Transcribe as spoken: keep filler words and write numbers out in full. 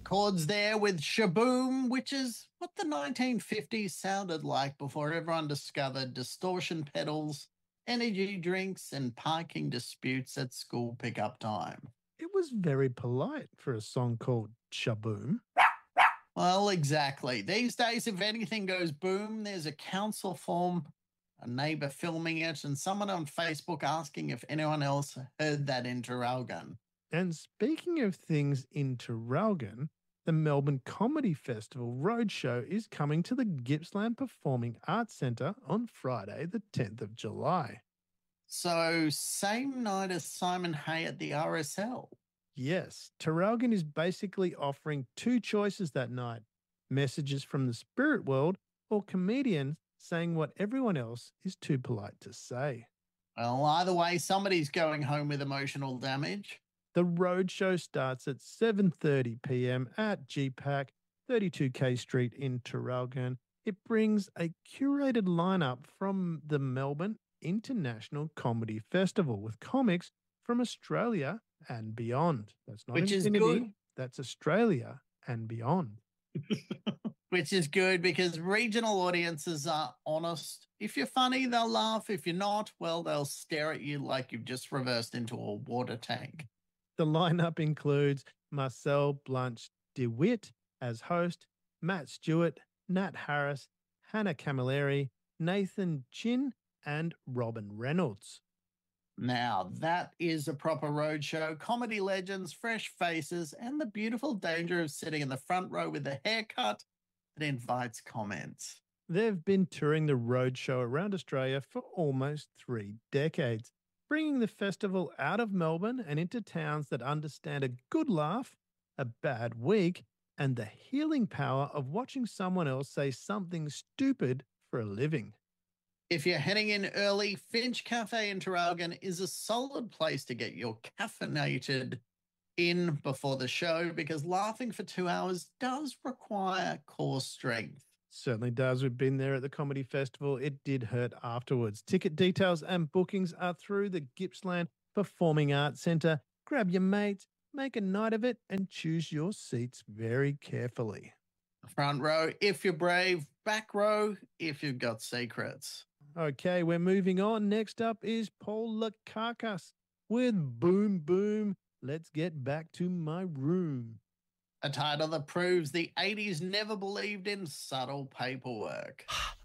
Chords there with Shaboom, which is what the nineteen fifties sounded like before everyone discovered distortion pedals, energy drinks, and parking disputes at school pickup time. It was very polite for a song called Shaboom. Well, exactly. These days, if anything goes boom, there's a council form, a neighbour filming it, and someone on Facebook asking if anyone else heard that in Traralgon. And speaking of things in Traralgon, the Melbourne Comedy Festival Roadshow is coming to the Gippsland Performing Arts Centre on Friday, the tenth of July. So, same night as Simon Hay at the R S L. Yes, Traralgon is basically offering two choices that night: messages from the spirit world or comedians saying what everyone else is too polite to say. Well, either way, somebody's going home with emotional damage. The roadshow starts at seven thirty p m at G PAC, thirty-two K Street in Traralgon. It brings a curated lineup from the Melbourne International Comedy Festival with comics from Australia and beyond. That's not Which is infinity, good. that's Australia and beyond. Which is good because regional audiences are honest. If you're funny, they'll laugh. If you're not, well, they'll stare at you like you've just reversed into a water tank. The lineup includes Marcel Blanche DeWitt as host, Matt Stewart, Nat Harris, Hannah Camilleri, Nathan Chin, and Robin Reynolds. Now, that is a proper roadshow. Comedy legends, fresh faces, and the beautiful danger of sitting in the front row with a haircut that invites comments. They've been touring the roadshow around Australia for almost three decades, bringing the festival out of Melbourne and into towns that understand a good laugh, a bad week, and the healing power of watching someone else say something stupid for a living. If you're heading in early, Finch Cafe in Traralgon is a solid place to get your caffeinated in before the show because laughing for two hours does require core strength. Certainly does. We've been there at the Comedy Festival. It did hurt afterwards. Ticket details and bookings are through the Gippsland Performing Arts Centre. Grab your mates, make a night of it, and choose your seats very carefully. Front row if you're brave, back row if you've got secrets. Okay, we're moving on. Next up is Paul Lukakis with Boom Boom. Let's get back to my room. A title that proves the eighties never believed in subtle paperwork.